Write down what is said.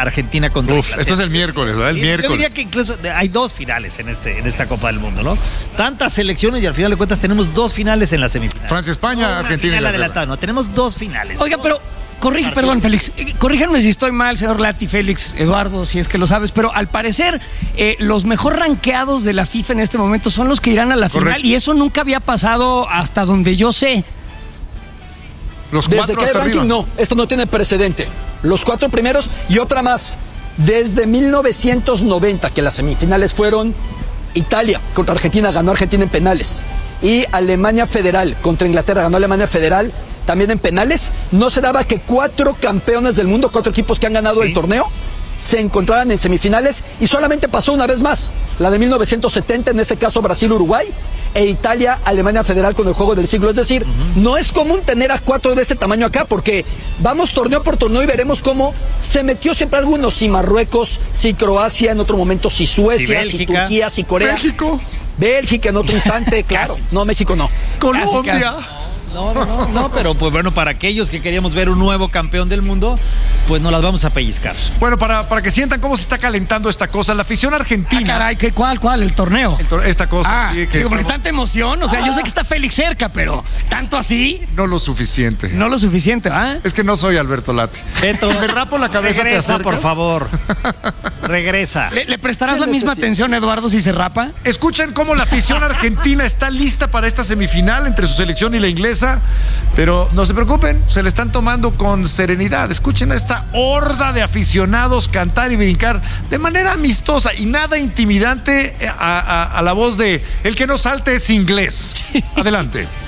Argentina contra Inglaterra. Esto es el miércoles, ¿verdad? El miércoles. Yo diría que incluso hay 2 finales en esta Copa del Mundo, ¿no? Tantas selecciones y al final de cuentas tenemos 2 finales en la semifinal. Francia-España, Argentina y Inglaterra. No, tenemos 2 finales. Oiga, pero perdón, Félix, corríjanme si estoy mal, señor Lati, Félix, Eduardo, si es que lo sabes, pero al parecer los mejor rankeados de la FIFA en este momento son los que irán a la final, y eso nunca había pasado hasta donde yo sé. Los Desde 4 que hay hasta ranking, arriba. no, esto no tiene precedente. Los 4 primeros y otra más. Desde 1990, que las semifinales fueron Italia contra Argentina, ganó Argentina en penales. Y Alemania Federal contra Inglaterra, ganó Alemania Federal también en penales. No se daba que 4 campeones del mundo, 4 equipos que han ganado el torneo, se encontraran en semifinales, y solamente pasó una vez más, la de 1970, en ese caso Brasil-Uruguay, e Italia-Alemania Federal con el juego del siglo. Es decir, no es común tener a 4 de este tamaño acá, porque vamos torneo por torneo y veremos cómo se metió siempre algunos, si Marruecos, si Croacia, en otro momento si Suecia, si Turquía, si Corea. Bélgica en otro instante, claro. No, México no. Colombia. No, pero pues bueno, para aquellos que queríamos ver un nuevo campeón del mundo, pues nos las vamos a pellizcar. Bueno, para que sientan cómo se está calentando esta cosa, la afición argentina. Caray, ¿cuál? ¿El torneo? Esta cosa. Sí, que porque tanta emoción, o sea, yo sé que está Félix cerca, pero ¿tanto así? No lo suficiente. No lo suficiente, ¿ah? Es que no soy Alberto Lati. Beto, si me rapo la cabeza, regresa, por favor. Regresa. ¿Le prestarás la misma atención, Eduardo, si se rapa? Escuchen cómo la afición argentina está lista para esta semifinal entre su selección y la inglesa, pero no se preocupen, se le están tomando con serenidad. Escuchen a esta horda de aficionados cantar y brincar de manera amistosa y nada intimidante a la voz de el que no salte es inglés. Adelante.